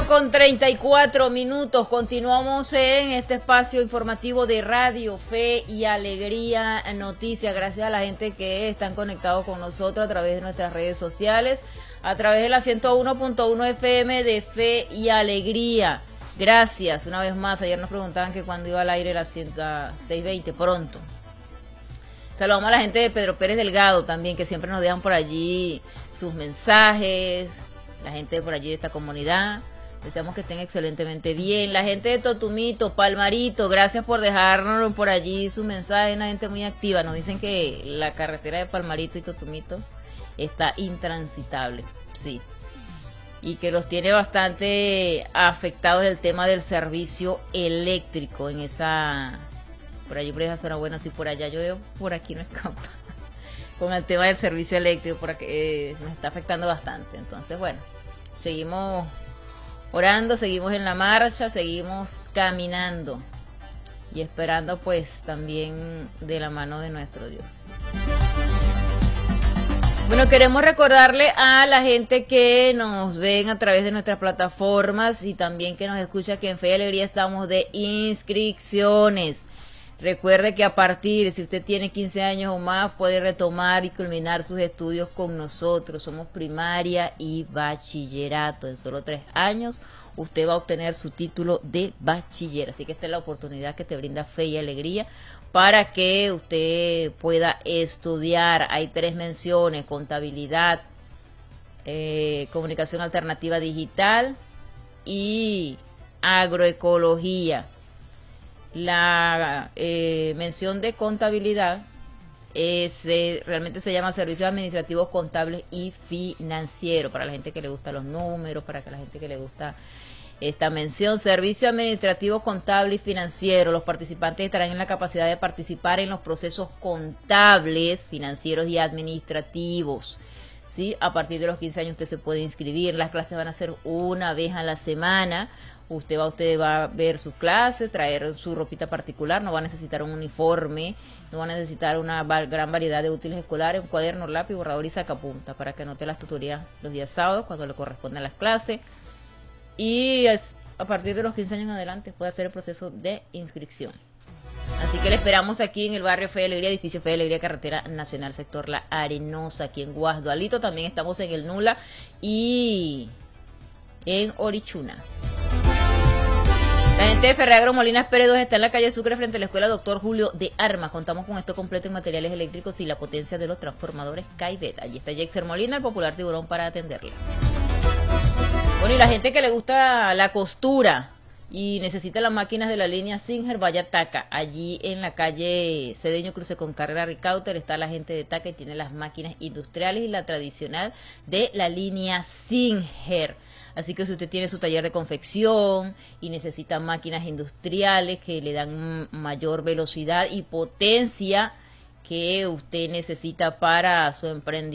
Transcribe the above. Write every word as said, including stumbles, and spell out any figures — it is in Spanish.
cuatro con treinta y cuatro minutos. Continuamos en este espacio informativo de Radio Fe y Alegría Noticias. Gracias a la gente que están conectados con nosotros a través de nuestras redes sociales, a través de la ciento uno punto uno F M de Fe y Alegría. Gracias una vez más. Ayer nos preguntaban que cuándo iba al aire la seis veinte, pronto. Saludamos a la gente de Pedro Pérez Delgado también, que siempre nos dejan por allí sus mensajes. La gente de por allí de esta comunidad, deseamos que estén excelentemente bien. La gente de Totumito, Palmarito, gracias por dejarnos por allí su mensaje. Una gente muy activa. Nos dicen que la carretera de Palmarito y Totumito está intransitable, sí, y que los tiene bastante afectados el tema del servicio eléctrico en esa, por allí por esa zona. Bueno, sí, por allá yo veo, por aquí no escapa. Con el tema del servicio eléctrico, porque eh, nos está afectando bastante. Entonces, bueno, seguimos orando, seguimos en la marcha, seguimos caminando y esperando pues también de la mano de nuestro Dios. Bueno, queremos recordarle a la gente que nos ven a través de nuestras plataformas y también que nos escucha que en Fe y Alegría estamos de inscripciones. Recuerde que a partir, si usted tiene quince años o más, puede retomar y culminar sus estudios con nosotros. Somos primaria y bachillerato. En solo tres años usted va a obtener su título de bachiller. Así que esta es la oportunidad que te brinda Fe y Alegría para que usted pueda estudiar. Hay tres menciones: contabilidad, eh, comunicación alternativa digital y agroecología. La eh, mención de contabilidad es, eh, realmente se llama Servicios Administrativos Contables y Financieros, para la gente que le gusta los números, para que la gente que le gusta esta mención. Servicio Administrativo Contable y Financiero. Los participantes estarán en la capacidad de participar en los procesos contables, financieros y administrativos. ¿Sí? A partir de los quince años usted se puede inscribir. Las clases van a ser una vez a la semana. Usted va, usted va a ver su clase, traer su ropita particular, no va a necesitar un uniforme, no va a necesitar una gran variedad de útiles escolares, un cuaderno, lápiz, borrador y sacapunta para que anote las tutorías los días sábados cuando le correspondan las clases. Y es, a partir de los quince años en adelante puede hacer el proceso de inscripción. Así que le esperamos aquí en el barrio Fe y Alegría, edificio Fe y Alegría, carretera nacional, sector La Arenosa, aquí en Guasdualito. También estamos en el Nula y en Orichuna. La gente de Ferreagro Molinas Pérez dos está en la calle Sucre frente a la escuela Doctor Julio de Armas. Contamos con esto completo en materiales eléctricos y la potencia de los transformadores Caibet. Allí está Jexer Molina, el popular tiburón, para atenderle. Bueno, y la gente que le gusta la costura y necesita las máquinas de la línea Singer, vaya a Taca. Allí en la calle Cedeño Cruce con Carrera Ricauter está la gente de Taca y tiene las máquinas industriales y la tradicional de la línea Singer. Así que si usted tiene su taller de confección y necesita máquinas industriales que le dan mayor velocidad y potencia que usted necesita para su emprendimiento,